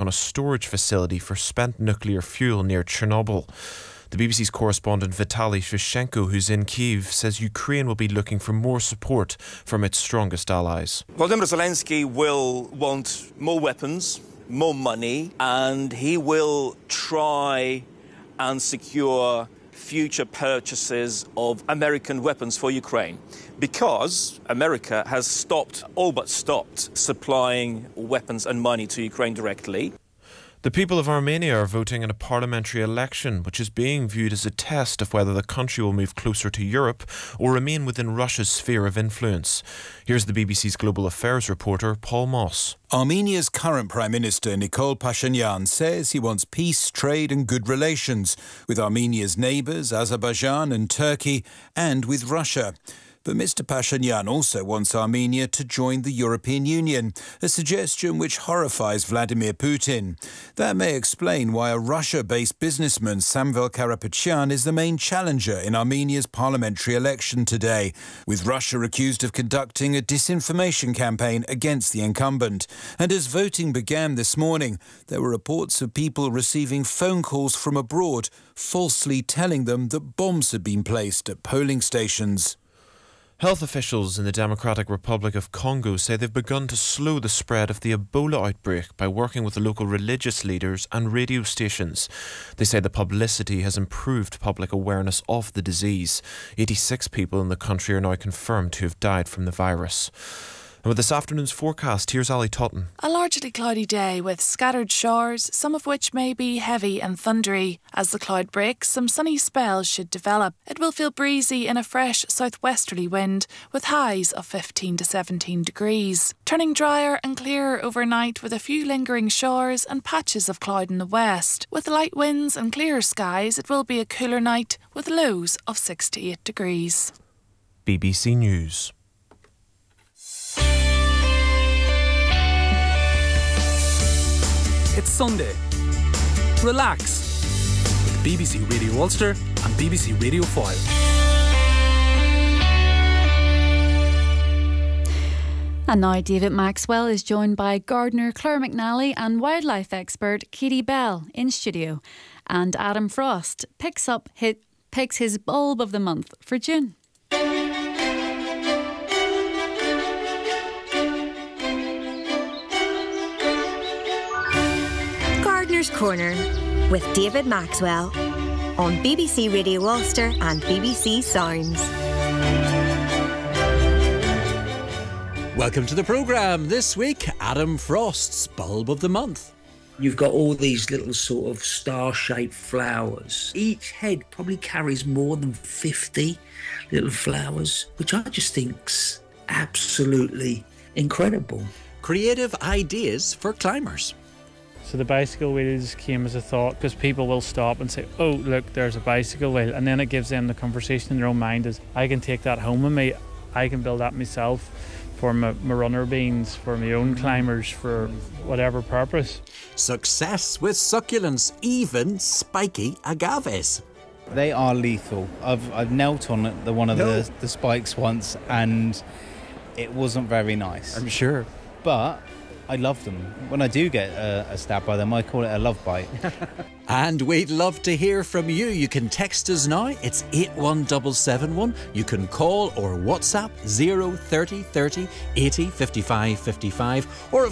on a storage facility for spent nuclear fuel near Chernobyl. The BBC's correspondent Vitaly Shevchenko, who's in Kyiv, says Ukraine will be looking for more support from its strongest allies. Volodymyr Zelensky will want more weapons, more money, and he will try and secure future purchases of American weapons for Ukraine, because America has all but stopped supplying weapons and money to Ukraine directly. The people of Armenia are voting in a parliamentary election, which is being viewed as a test of whether the country will move closer to Europe or remain within Russia's sphere of influence. Here's the BBC's Global Affairs reporter, Paul Moss. Armenia's current Prime Minister Nikol Pashinyan says he wants peace, trade and good relations with Armenia's neighbours, Azerbaijan and Turkey, and with Russia. But Mr. Pashinyan also wants Armenia to join the European Union, a suggestion which horrifies Vladimir Putin. That may explain why a Russia-based businessman, Samvel Karapetyan, is the main challenger in Armenia's parliamentary election today, with Russia accused of conducting a disinformation campaign against the incumbent. And as voting began this morning, there were reports of people receiving phone calls from abroad, falsely telling them that bombs had been placed at polling stations. Health officials in the Democratic Republic of Congo say they've begun to slow the spread of the Ebola outbreak by working with the local religious leaders and radio stations. They say the publicity has improved public awareness of the disease. 86 people in the country are now confirmed to have died from the virus. And with this afternoon's forecast, here's Ali Totten. A largely cloudy day with scattered showers, some of which may be heavy and thundery. As the cloud breaks, some sunny spells should develop. It will feel breezy in a fresh southwesterly wind with highs of 15 to 17 degrees. Turning drier and clearer overnight with a few lingering showers and patches of cloud in the west. With light winds and clear skies, it will be a cooler night with lows of 6 to 8 degrees. BBC News. It's Sunday. Relax with BBC Radio Ulster and BBC Radio 5. And now David Maxwell is joined by gardener Claire McNally and wildlife expert Katie Bell in studio. And Adam Frost picks his bulb of the month for June. Corner with David Maxwell on BBC Radio Ulster and BBC Sounds. Welcome to the programme. This week, Adam Frost's Bulb of the Month. You've got all these little sort of star-shaped flowers. Each head probably carries more than 50 little flowers, which I just think's absolutely incredible. Creative ideas for climbers. So the bicycle wheels came as a thought because people will stop and say, oh, look, there's a bicycle wheel. And then it gives them the conversation in their own mind is, I can take that home with me. I can build that myself for my runner beans, for my own climbers, for whatever purpose. Success with succulents, even spiky agaves. They are lethal. I've knelt on one of the spikes once and it wasn't very nice. I'm sure. But I love them. When I do get a stab by them, I call it a love bite. And we'd love to hear from you. You can text us now. It's 81771. You can call or WhatsApp 030 30 80 55 55. Or, of